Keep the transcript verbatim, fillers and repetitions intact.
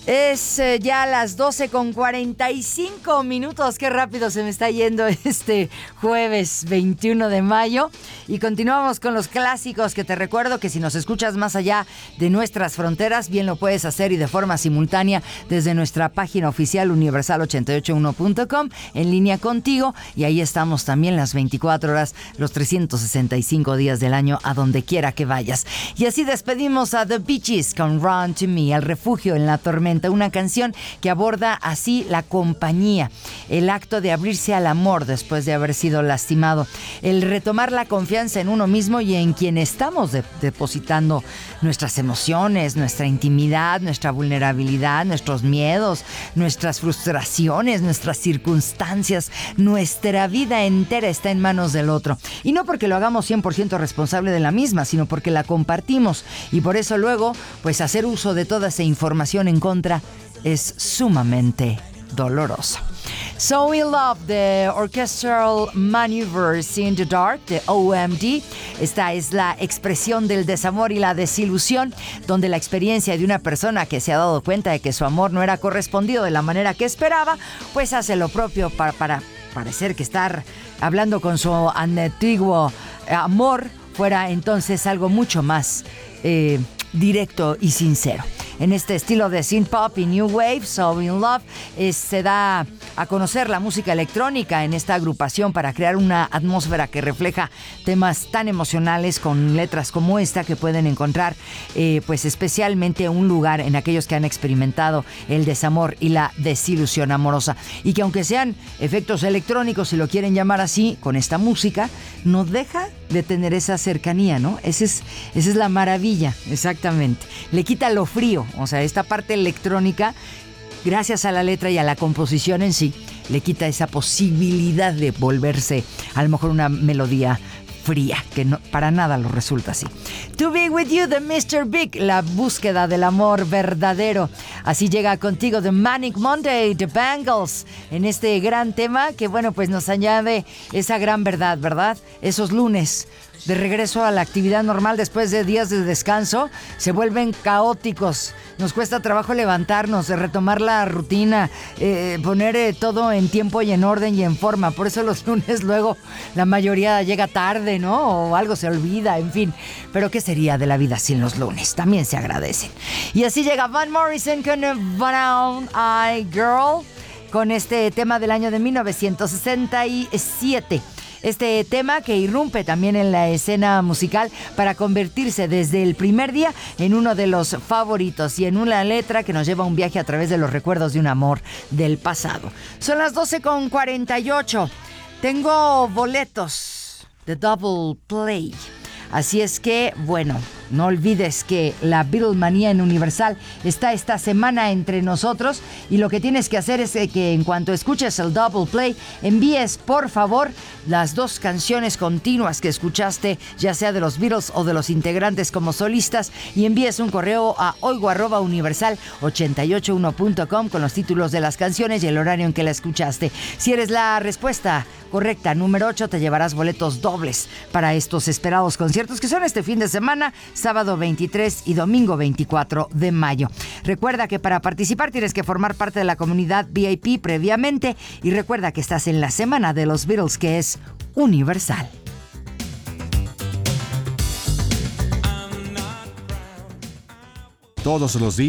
Es eh, ya las doce con cuarenta y cinco minutos. Qué rápido se me está yendo este jueves veintiuno de mayo. Y continuamos con los clásicos, que te recuerdo que si nos escuchas más allá de nuestras fronteras, bien lo puedes hacer y de forma simultánea desde nuestra página oficial universal ochenta y ocho uno punto com, en línea contigo. Y ahí estamos también las veinticuatro horas, los trescientos sesenta y cinco días del año, a donde quiera que vayas. Y así despedimos a The Bee Gees con Run to Me, el refugio en la tormenta. Una canción que aborda así la compañía, el acto de abrirse al amor después de haber sido lastimado, el retomar la confianza en uno mismo y en quien estamos de- depositando nuestras emociones, nuestra intimidad, nuestra vulnerabilidad, nuestros miedos, nuestras frustraciones, nuestras circunstancias. Nuestra vida entera está en manos del otro. Y no porque lo hagamos cien por ciento responsable de la misma, sino porque la compartimos. Y por eso luego, pues hacer uso de toda esa información en contra es sumamente doloroso. So We Love, the Orchestral Maneuvers in the Dark, de O M D. Esta es la expresión del desamor y la desilusión, donde la experiencia de una persona que se ha dado cuenta de que su amor no era correspondido de la manera que esperaba, pues hace lo propio para, para parecer que estar hablando con su antiguo amor fuera entonces algo mucho más eh, directo y sincero. En este estilo de synth pop y new wave, So In Love, eh, se da a conocer la música electrónica en esta agrupación para crear una atmósfera que refleja temas tan emocionales con letras como esta, que pueden encontrar eh, pues especialmente un lugar en aquellos que han experimentado el desamor y la desilusión amorosa, y que aunque sean efectos electrónicos, si lo quieren llamar así, con esta música no deja de tener esa cercanía, ¿no? Esa es, esa es la maravilla, exactamente. Le quita lo frío, o sea, esta parte electrónica, gracias a la letra y a la composición en sí, le quita esa posibilidad de volverse a lo mejor una melodía fría, que no, para nada lo resulta así. To Be With You de mister Big, la búsqueda del amor verdadero. Así llega contigo The Manic Monday, The Bangles, en este gran tema que, bueno, pues nos añade esa gran verdad, ¿verdad? Esos lunes de regreso a la actividad normal después de días de descanso se vuelven caóticos. Nos cuesta trabajo levantarnos, retomar la rutina, eh, poner eh, todo en tiempo y en orden y en forma. Por eso los lunes luego la mayoría llega tarde, ¿no? O algo se olvida, en fin. Pero ¿qué sería de la vida sin los lunes? También se agradecen. Y así llega Van Morrison con Brown Eyed Girl, con este tema del año de mil novecientos sesenta y siete. Este tema que irrumpe también en la escena musical para convertirse desde el primer día en uno de los favoritos, y en una letra que nos lleva a un viaje a través de los recuerdos de un amor del pasado. Son las doce con cuarenta y ocho. Tengo boletos de Double Play. Así es que, bueno, no olvides que la Beatlemanía en Universal está esta semana entre nosotros, y lo que tienes que hacer es que en cuanto escuches el Double Play, envíes por favor las dos canciones continuas que escuchaste, ya sea de los Beatles o de los integrantes como solistas, y envíes un correo a oigo arroba universal ochenta y ocho uno punto com con los títulos de las canciones y el horario en que la escuchaste. Si eres la respuesta correcta, número ocho, te llevarás boletos dobles para estos esperados conciertos que son este fin de semana, sábado veintitrés y domingo veinticuatro de mayo. Recuerda que para participar tienes que formar parte de la comunidad V I P previamente, y recuerda que estás en la semana de los Beatles, que es Universal. Todos los días.